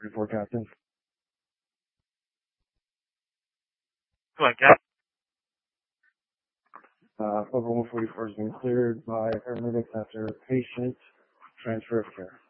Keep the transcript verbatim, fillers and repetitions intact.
Report, Captain. Go ahead, Cap. Uh, over one forty-four has been cleared by paramedics after patient transfer of care.